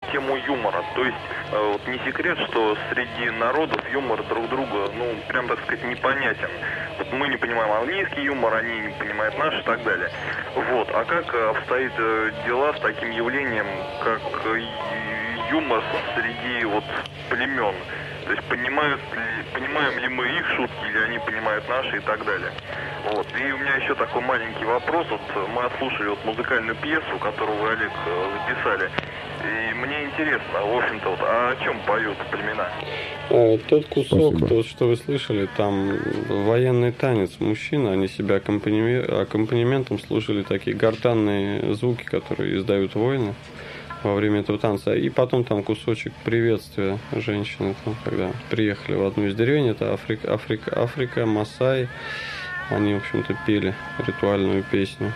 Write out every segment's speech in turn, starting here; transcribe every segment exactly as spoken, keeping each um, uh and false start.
тему юмора. То есть, э, вот не секрет, что среди народов юмор друг друга, ну, прям, так сказать, непонятен. Вот мы не понимаем английский юмор, они не понимают наш и так далее. Вот. А как обстоят э, дела с таким явлением, как э, юмор среди вот племен? То есть понимают ли, понимаем ли мы их шутки, или они понимают наши и так далее. Вот. И у меня еще такой маленький вопрос. Вот мы отслушали вот музыкальную пьесу, которую вы, Олег, записали. И мне интересно, в общем-то, вот, а о чем поют племена? А, тот кусок, Спасибо. тот, что вы слышали, там военный танец мужчин, они себя аккомпани... аккомпанементом слушали такие гортанные звуки, которые издают воины во время этого танца. И потом там кусочек приветствия женщины, там, когда приехали в одну из деревень, это Африка, Африка, Африка, Масаи. Они, в общем-то, пели ритуальную песню.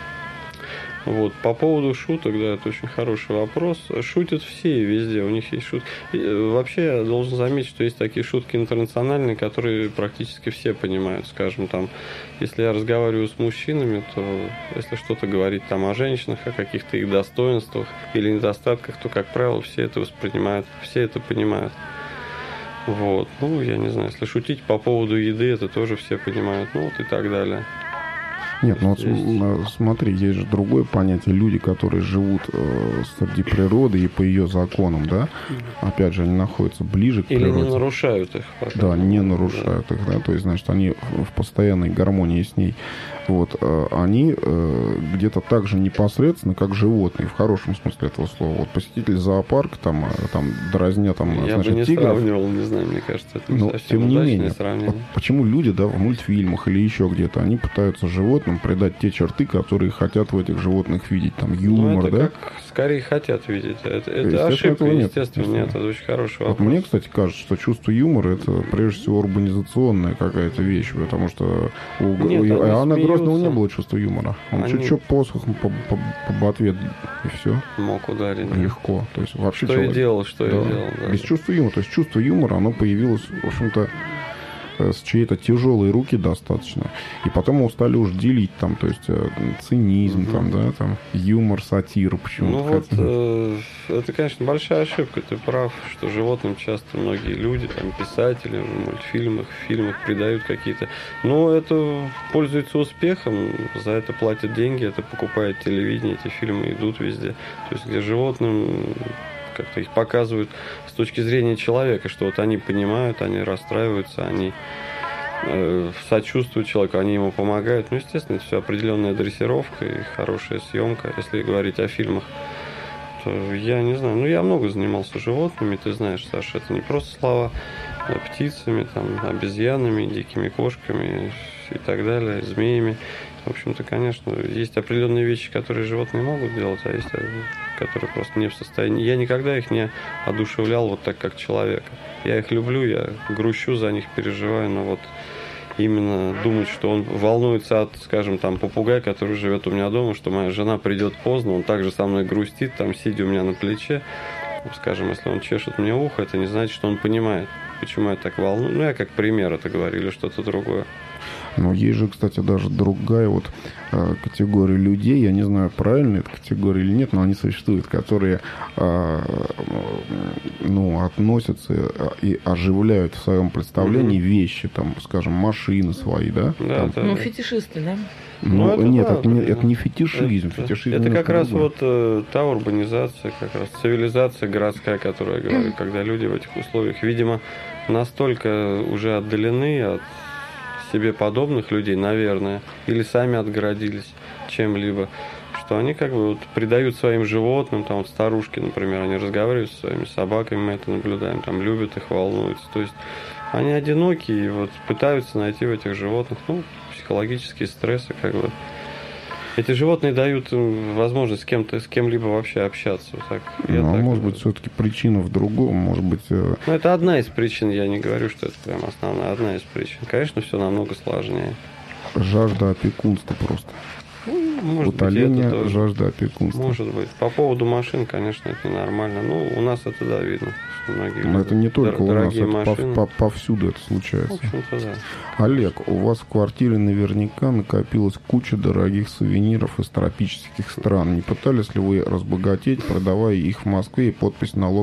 Вот. По поводу шуток, да, это очень хороший вопрос. Шутят все везде, у них есть шутки. И, вообще, я должен заметить, что есть такие шутки интернациональные, которые практически все понимают. Скажем, там, если я разговариваю с мужчинами, то если что-то говорить там о женщинах, о каких-то их достоинствах или недостатках, то, как правило, все это воспринимают, все это понимают. Вот. Ну, я не знаю, если шутить по поводу еды, это тоже все понимают, ну, вот и так далее. Нет, ну вот Есть. смотри, есть же другое понятие. Люди, которые живут э, среди природы и по ее законам, да, опять же, они находятся ближе к Или природе. не нарушают их. Пока. Да, не нарушают их, да, то есть, значит, они в постоянной гармонии с ней. Вот, э, они э, где-то так же непосредственно, как животные, в хорошем смысле этого слова. Вот посетитель зоопарка, там, э, там дразня, там, Я значит, бы не тигров. сравнивал, не знаю, мне кажется, это не Но, совсем тем не удачное менее, сравнение. вот почему люди, да, в мультфильмах или еще где-то, они пытаются животным придать те черты, которые хотят в этих животных видеть, там, юмор, Ну, это да? как скорее хотят видеть. Это, это Естественно, ошибка, этого нет. естественно, нет. Это очень хороший Вот вопрос. мне, кстати, кажется, что чувство юмора — это прежде всего урбанизационная какая-то вещь, потому что у, Нет, у они Иоанна смеются. Грозного не было чувства юмора. Он Они- чуть-чуть посохом по, по, по ответ, и все, Мог ударить. да. легко. То есть вообще Что человек- я делал, что да, я делал. Да. без чувства юмора. То есть чувство юмора, оно появилось, в общем-то, э, с чьей-то тяжелой руки достаточно. И потом его стали уж делить, там, то есть э, цинизм, Мгм. там, да, там, юмор, сатиру, почему-то. Ну вот, хотят. э, это, конечно, большая ошибка. Ты прав, что животным часто многие люди, там, писатели в мультфильмах, в фильмах придают какие-то... Но это пользуется успехом, за это платят деньги, это покупает телевидение, эти фильмы идут везде. То есть где животным как-то их показывают с точки зрения человека, что вот они понимают, они расстраиваются, они э, сочувствуют человеку, они ему помогают. Ну, естественно, это все определенная дрессировка и хорошая съемка. Если говорить о фильмах, то я не знаю. Ну, я много занимался животными, ты знаешь, Саша, это не просто слова, а птицами, там, обезьянами, дикими кошками и так далее, змеями. В общем-то, конечно, есть определенные вещи, которые животные могут делать, а есть, которые просто не в состоянии. Я никогда их не одушевлял вот так, как человека. Я их люблю, я грущу за них, переживаю, но вот именно думать, что он волнуется от, скажем, там, попугая, который живет у меня дома, что моя жена придет поздно, он также со мной грустит, там, сидя у меня на плече. Скажем, если он чешет мне ухо, это не значит, что он понимает, почему я так волную. Ну, я как пример это говорю, или что-то другое. Но есть же, кстати, даже другая вот э, категория людей, я не знаю, правильно эта категория или нет, но они существуют, которые э, ну, относятся и оживляют в своем представлении mm-hmm. вещи, там, скажем, машины свои, да? Да, там, да. Ну, фетишисты, да? Ну, Ну, это нет, да, это, не, это- это не фетишизм. Это, фетишизм это как немножко раз другое. вот э, та урбанизация, как раз цивилизация городская, о которой я говорю, когда люди в этих условиях, видимо, настолько уже отдалены от себе подобных людей, наверное, или сами отгородились чем-либо, что они как бы вот придают своим животным, там вот старушки, например, они разговаривают со своими собаками, мы это наблюдаем, там любят их, волнуются, то есть они одиноки и вот пытаются найти в этих животных, ну, психологические стрессы, как бы. Эти животные дают им возможность с кем-то, с кем-либо вообще общаться. Вот так, я Ну, а так может вот- быть, все-таки причина в другом, может быть... э, Ну, это одна из причин, я не говорю, что это прям основная, одна из причин. Конечно, все намного сложнее. жажда опекунства просто. Ну, может Утоление быть, это тоже. жажды опекунства. Может быть. По поводу машин, конечно, это ненормально. Ну, у нас это, да, видно. Что многие Но любят это не только дор- у нас, дорогие это пов- машины. пов- повсюду это В случается. общем-то, да. Олег, у вас в квартире наверняка накопилась куча дорогих сувениров из тропических стран. Не пытались ли вы разбогатеть, продавая их в Москве и подпись налога